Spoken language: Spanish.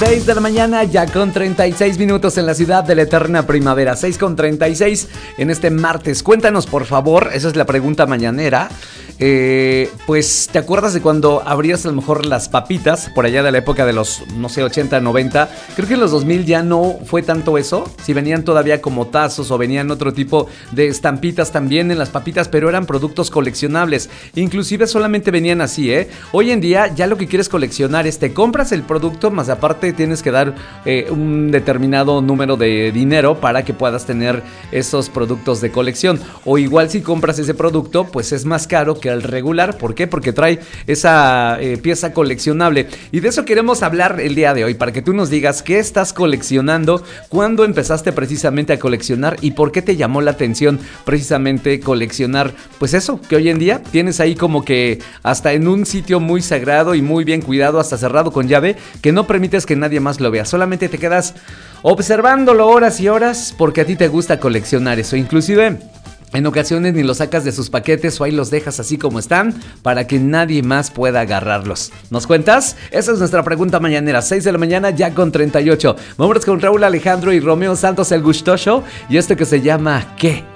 6 de la mañana, ya con 36 minutos en la ciudad de la eterna primavera. 6 con 36 en este martes. Cuéntanos, por favor, esa es la pregunta mañanera. Pues, ¿te acuerdas de cuando abrías a lo mejor las papitas por allá de la época de los, no sé, 80, 90? Creo que en los 2000 ya no fue tanto eso. Si venían todavía como tazos o venían otro tipo de estampitas también en las papitas, pero eran productos coleccionables. Inclusive solamente venían así, ¿eh? Hoy en día ya lo que quieres coleccionar es te compras el producto, más aparte tienes que dar un determinado número de dinero para que puedas tener esos productos de colección. O igual si compras ese producto, pues es más caro que el regular. ¿Por qué? Porque trae esa pieza coleccionable. Y de eso queremos hablar el día de hoy, para que tú nos digas qué estás coleccionando, cuándo empezaste precisamente a coleccionar y por qué te llamó la atención precisamente coleccionar, pues eso, que hoy en día tienes ahí como que hasta en un sitio muy sagrado y muy bien cuidado, hasta cerrado con llave, que no permites que nadie más lo vea. Solamente te quedas observándolo horas y horas porque a ti te gusta coleccionar eso. Inclusive en ocasiones ni los sacas de sus paquetes o ahí los dejas así como están para que nadie más pueda agarrarlos. ¿Nos cuentas? Esa es nuestra pregunta mañanera. 6 de la mañana ya con 38. Vámonos con Raúl Alejandro y Romeo Santos, el Gustoso, y este que se llama ¿Qué?